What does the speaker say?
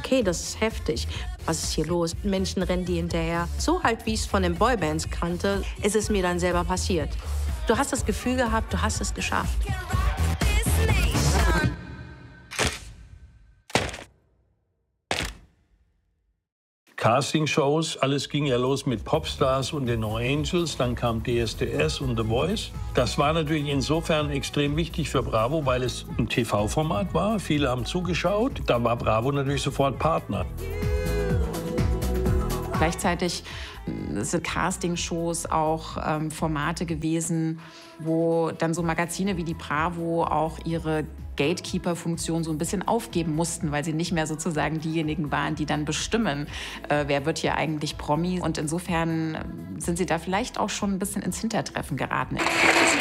okay, das ist heftig. Was ist hier los? Menschen rennen die hinterher. So halt, wie ich es von den Boybands kannte, ist es mir dann selber passiert. Du hast das Gefühl gehabt, du hast es geschafft. Castingshows, alles ging ja los mit Popstars und den No Angels, dann kam DSDS und The Voice. Das war natürlich insofern extrem wichtig für Bravo, weil es ein TV-Format war. Viele haben zugeschaut. Da war Bravo natürlich sofort Partner. Gleichzeitig sind Castingshows auch Formate gewesen, wo dann so Magazine wie die Bravo auch ihre Gatekeeper-Funktion so ein bisschen aufgeben mussten, weil sie nicht mehr sozusagen diejenigen waren, die dann bestimmen, wer wird hier eigentlich Promi. Und insofern sind sie da vielleicht auch schon ein bisschen ins Hintertreffen geraten.